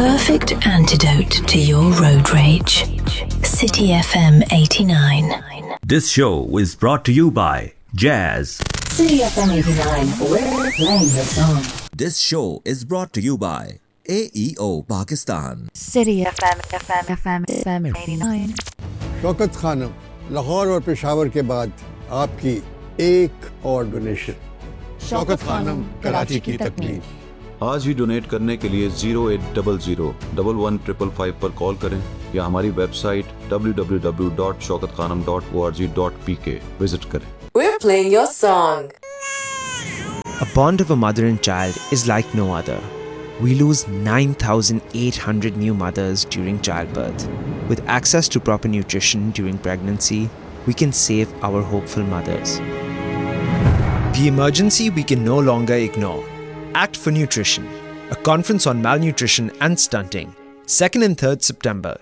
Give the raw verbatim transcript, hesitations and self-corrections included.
perfect antidote to your road rage. City F M eighty-nine. This show is brought to you by Jazz. City F M eighty-nine, we're playing the song. This show is brought to you by A E O Pakistan. City F M, F M, F M, F M eighty-nine. Shaukat Khanam, Lahore और पेशावर के बाद आपकी एक और donation. Shaukat Khanam, Karachi की तकमील। आज ही donate करने के लिए zero eight double zero double one triple five पर कॉल करें या हमारी website W W W dot Shaukat Khanam dot O R G dot P के विजिट करें। We're playing your song. A bond of a mother and child is like no other. We lose nine thousand eight hundred new mothers during childbirth. With access to proper nutrition during pregnancy, we can save our hopeful mothers. The emergency we can no longer ignore. Act for Nutrition, a conference on malnutrition and stunting, second and third September,